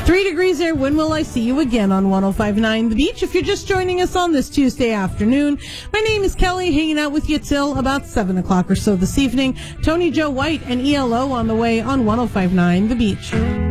3 degrees there. When will I see you again on 105.9 The Beach? If you're just joining us on this Tuesday afternoon, my name is Kelly, hanging out with you till about 7 o'clock or so this evening. Tony Joe White and ELO on the way on 105.9 The Beach.